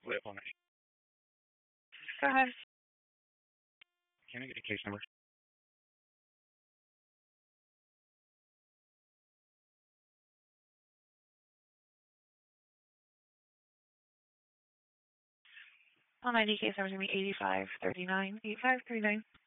Wait, hold on. Go ahead. Can I get a case number? All 90 case numbers are going to be 8539. 8539.